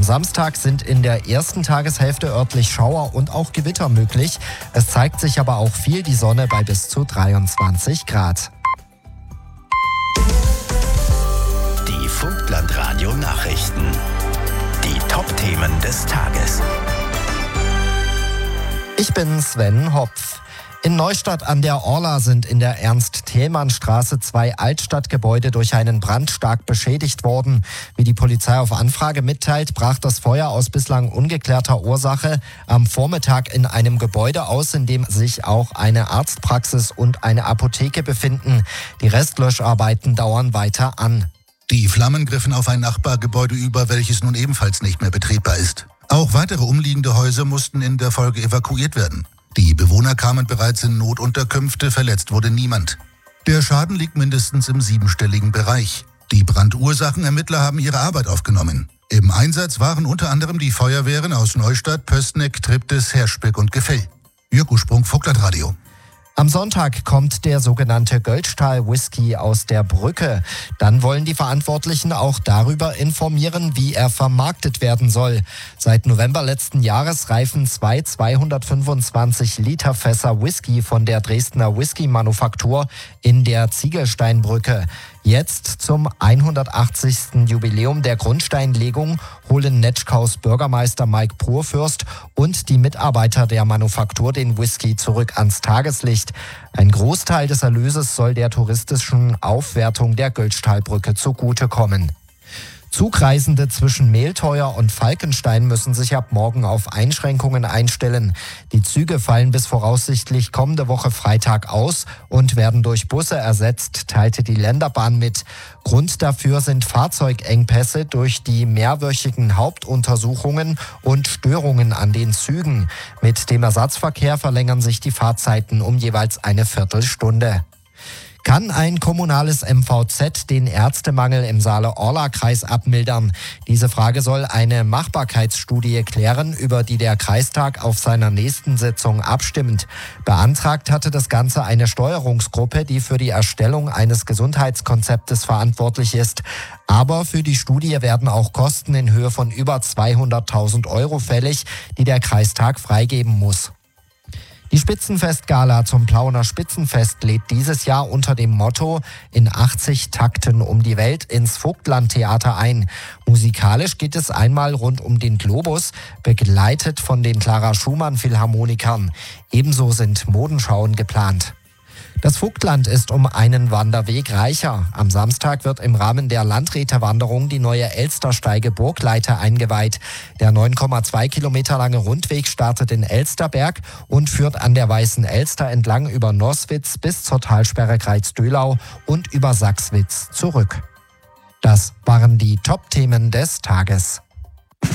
Samstag sind in der ersten Tageshälfte örtlich Schauer und auch Gewitter möglich. Es zeigt sich aber auch viel die Sonne bei bis zu 23 Grad. Die Vogtland-Radio Nachrichten. Die Top-Themen des Tages. Ich bin Sven Hopf. In Neustadt an der Orla sind in der Ernst-Thälmann-Straße 2 Altstadtgebäude durch einen Brand stark beschädigt worden. Wie die Polizei auf Anfrage mitteilt, brach das Feuer aus bislang ungeklärter Ursache am Vormittag in einem Gebäude aus, in dem sich auch eine Arztpraxis und eine Apotheke befinden. Die Restlöscharbeiten dauern weiter an. Die Flammen griffen auf ein Nachbargebäude über, welches nun ebenfalls nicht mehr betretbar ist. Auch weitere umliegende Häuser mussten in der Folge evakuiert werden. Die Bewohner kamen bereits in Notunterkünfte, verletzt wurde niemand. Der Schaden liegt mindestens im 7-stelligen Bereich. Die Brandursachenermittler haben ihre Arbeit aufgenommen. Im Einsatz waren unter anderem die Feuerwehren aus Neustadt, Pößneck, Triptis, Herschbeck und Gefell. Jürgen Sprung, Vogtland-Radio. Am Sonntag kommt der sogenannte Göltzschtal-Whisky aus der Brücke. Dann wollen die Verantwortlichen auch darüber informieren, wie er vermarktet werden soll. Seit November letzten Jahres reifen 225 Liter Fässer Whisky von der Dresdner Whisky-Manufaktur in der Ziegelsteinbrücke. Jetzt zum 180. Jubiläum der Grundsteinlegung holen Netschkaus Bürgermeister Mike Purfürst und die Mitarbeiter der Manufaktur den Whisky zurück ans Tageslicht. Ein Großteil des Erlöses soll der touristischen Aufwertung der Göltzschtalbrücke zugutekommen. Zugreisende zwischen Mehlteuer und Falkenstein müssen sich ab morgen auf Einschränkungen einstellen. Die Züge fallen bis voraussichtlich kommende Woche Freitag aus und werden durch Busse ersetzt, teilte die Länderbahn mit. Grund dafür sind Fahrzeugengpässe durch die mehrwöchigen Hauptuntersuchungen und Störungen an den Zügen. Mit dem Ersatzverkehr verlängern sich die Fahrzeiten um jeweils eine Viertelstunde. Kann ein kommunales MVZ den Ärztemangel im Saale-Orla-Kreis abmildern? Diese Frage soll eine Machbarkeitsstudie klären, über die der Kreistag auf seiner nächsten Sitzung abstimmt. Beantragt hatte das Ganze eine Steuerungsgruppe, die für die Erstellung eines Gesundheitskonzeptes verantwortlich ist. Aber für die Studie werden auch Kosten in Höhe von über 200.000 Euro fällig, die der Kreistag freigeben muss. Die Spitzenfestgala zum Plauener Spitzenfest lädt dieses Jahr unter dem Motto „In 80 Takten um die Welt" ins Vogtlandtheater ein. Musikalisch geht es einmal rund um den Globus, begleitet von den Clara Schumann Philharmonikern. Ebenso sind Modenschauen geplant. Das Vogtland ist um einen Wanderweg reicher. Am Samstag wird im Rahmen der Landrätewanderung die neue Elstersteige Burgleite eingeweiht. Der 9,2 Kilometer lange Rundweg startet in Elsterberg und führt an der Weißen Elster entlang über Noswitz bis zur Talsperre Greiz-Döhlau und über Sachswitz zurück. Das waren die Top-Themen des Tages.